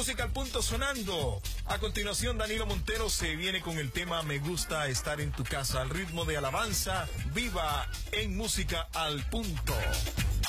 Música al punto sonando. A continuación, Danilo Montero se viene con el tema Me gusta estar en tu casa, al ritmo de alabanza. Viva en Música al punto.